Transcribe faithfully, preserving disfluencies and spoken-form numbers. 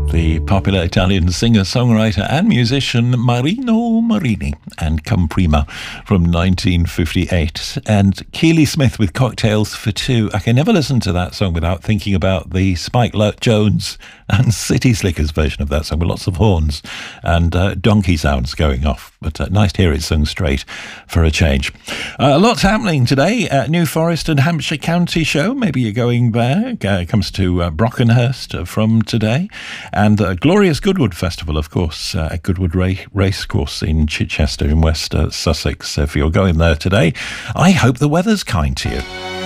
The popular Italian singer, songwriter and musician Marino Marini and Come Prima from nineteen fifty-eight. And Keely Smith with Cocktails for Two. I can never listen to that song without thinking about the Spike Jones and City Slickers version of that song with lots of horns and uh, donkey sounds going off. But uh, nice to hear it sung straight for a change. Uh, lots happening today at New Forest and Hampshire County Show. Maybe you're going there. Uh, it comes to uh, Brockenhurst uh, from today. And uh, Glorious Goodwood Festival, of course, uh, at Goodwood Ra- Racecourse in Chichester in West uh, Sussex. So if you're going there today, I hope the weather's kind to you.